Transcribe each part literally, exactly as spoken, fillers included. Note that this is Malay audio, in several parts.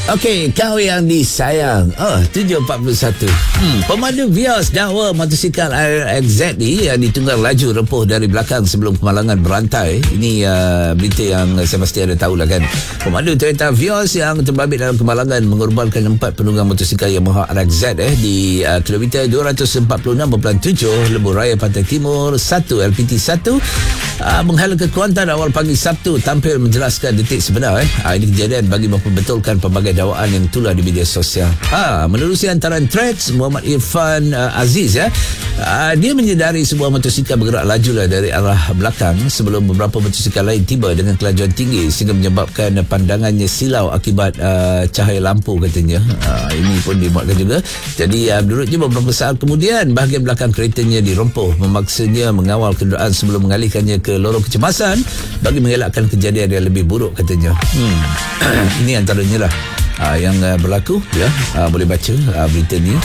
Okey, kau yang disayang. Oh, tujuh empat puluh satu. Hmm, pemandu Vios dakwa motosikal R X Z ni yang ditunggang laju rempuh dari belakang sebelum kemalangan berantai. Ini uh, berita yang saya pasti ada tahu lah kan. Pemandu Toyota Vios yang terbabit dalam kemalangan mengorbankan empat penunggang motosikal Yamaha R X Z eh, di uh, kilometer dua ratus empat puluh enam perpuluhan tujuh Lebuh Raya Pantai Timur satu L P T satu. Uh, menghala ke Kuantan awal pagi Sabtu tampil menjelaskan detik sebenar. Eh. Uh, ini kejadian bagi memperbetulkan pelbagai dakwaan yang tular di media sosial. Ha, menerusi antaran threads, Muhammad Irfan uh, Aziz ya, uh, dia menyedari sebuah motosikal bergerak lajulah dari arah belakang sebelum beberapa motosikal lain tiba dengan kelajuan tinggi sehingga menyebabkan pandangannya silau akibat uh, cahaya lampu katanya. Uh, ini pun dimuatkan juga. Jadi uh, menurutnya beberapa saat kemudian bahagian belakang keretanya dirempuh, memaksanya mengawal kenderaan sebelum mengalihkannya ke lorong kecemasan bagi mengelakkan kejadian yang lebih buruk katanya. Hmm. Ini antaranya lah Uh, yang uh, berlaku ya, uh, boleh baca uh, berita ni.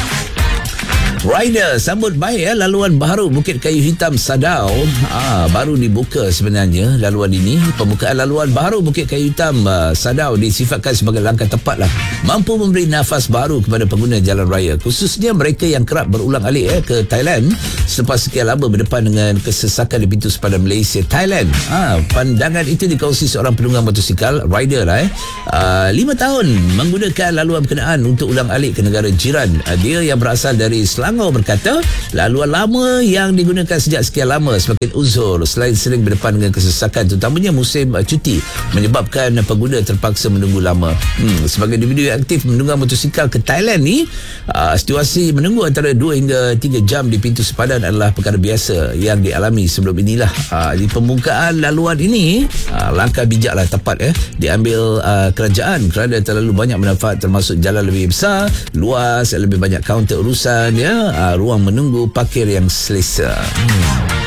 Rider sambut baik ya, laluan baru Bukit Kayu Hitam Sadau ah, baru dibuka sebenarnya laluan ini. Pembukaan laluan baru Bukit Kayu Hitam uh, Sadau disifatkan sebagai langkah tepat lah, mampu memberi nafas baru kepada pengguna jalan raya, khususnya mereka yang kerap berulang alik eh, ke Thailand selepas sekian lama berdepan dengan kesesakan di pintu sepadan Malaysia Thailand. Ah, pandangan itu dikongsi seorang penunggang motosikal rider lah eh. Uh, lima tahun menggunakan laluan berkenaan untuk ulang alik ke negara jiran. Uh, dia yang berasal dari Selangor berkata, laluan lama yang digunakan sejak sekian lama semakin uzur selain sering berdepan dengan kesesakan terutamanya musim uh, cuti menyebabkan pengguna terpaksa menunggu lama. Hmm, sebagai individu yang aktif menunggang motosikal ke Thailand ni, uh, situasi menunggu antara dua hingga tiga jam di pintu sepadan adalah perkara biasa yang dialami sebelum inilah. Uh, di pembukaan laluan ini, uh, langkah bijaklah tepat eh, diambil uh, kerajaan kerana terlalu banyak manfaat termasuk jalan lebih besar, luas, lebih banyak kaunter urusan ya. Uh, ruang menunggu parkir yang selesa. Hmm.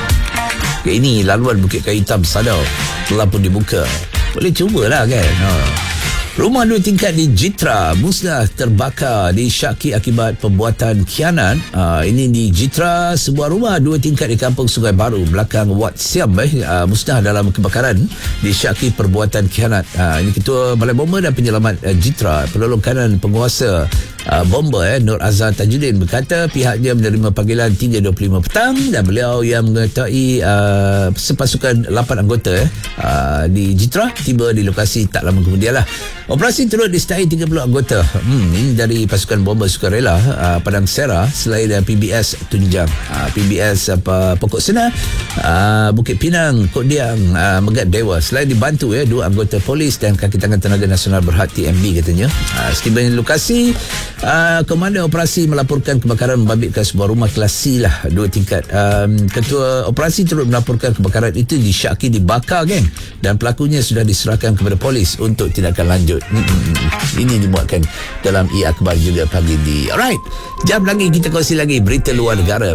Okay, ini laluan Bukit Kayu Hitam Sadau telah pun dibuka. Boleh cubalah kan. Uh. Rumah dua tingkat di Jitra musnah terbakar di Syaki akibat perbuatan khianat. Uh, ini di Jitra, sebuah rumah dua tingkat di Kampung Sungai Baru belakang Wat Siam eh, uh, musnah dalam kebakaran di Syaki perbuatan khianat. Uh, ini Ketua Balai Bomba dan Penyelamat uh, Jitra, penolong kanan penguasa uh, bomba eh, Nur Azhar Tajuddin berkata pihaknya menerima panggilan tiga dua puluh lima petang dan beliau yang mengetahui uh, sepasukan lapan anggota eh, uh, di Jitra tiba di lokasi tak lama kemudian lah. Operasi turut disertai tiga puluh anggota. Hmm, ini dari pasukan bomba sukarela uh, Padang Serah selain uh, P B S Tunjang, uh, P B S apa Pokok Sena, uh, Bukit Pinang, Kok Diang, uh, Megat Dewa. Selain dibantu ya dua anggota polis dan kaki tangan Tenaga Nasional Berhad T M B katanya. Uh, setibanya di lokasi, uh, komandan operasi melaporkan kebakaran membabitkan sebuah rumah kelas C lah dua tingkat. Um, Ketua operasi turut melaporkan kebakaran itu di Syaki dibakar geng dan pelakunya sudah diserahkan kepada polis untuk tindakan lanjut. Hmm, ini dimuatkan dalam E-Akhbar juga pagi ni. Alright, jam lagi kita kongsi lagi berita luar negara.